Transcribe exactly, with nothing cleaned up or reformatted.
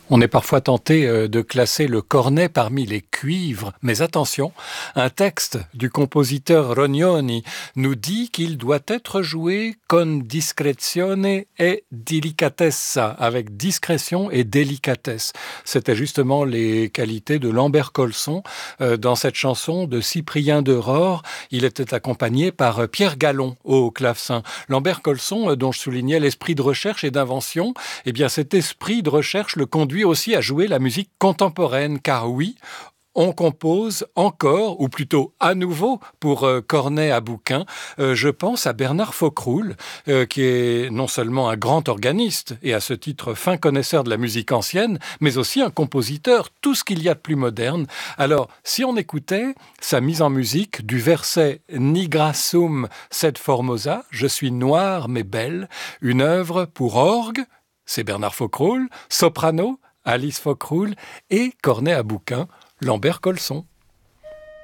On est parfois tenté de classer le cornet parmi les cuivres, mais attention, un texte du compositeur Rognoni nous dit qu'il doit être joué con discrezione e delicatezza, avec discrétion et délicatesse. C'était justement les qualités de Lambert Colson dans cette chanson de Cyprien de Rore. Il était accompagné par Pierre Gallon au clavecin. Lambert Colson, dont je soulignais l'esprit de recherche et d'invention, eh bien cet esprit de recherche le conduit aussi à jouer la musique contemporaine, car oui, on compose encore, ou plutôt à nouveau, pour euh, cornet à bouquin. Euh, je pense à Bernard Faucroul, euh, qui est non seulement un grand organiste, et à ce titre fin connaisseur de la musique ancienne, mais aussi un compositeur, tout ce qu'il y a de plus moderne. Alors, si on écoutait sa mise en musique du verset « Nigra sum sed formosa », « Je suis noire mais belle », une œuvre pour orgue, c'est Bernard Faucroul, soprano, Alice Faucroul, et cornet à bouquin, Lambert Colson.